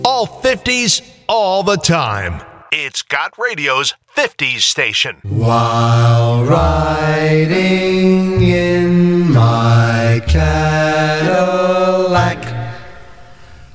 All 50s, all the time. It's Got Radio's 50s station. While riding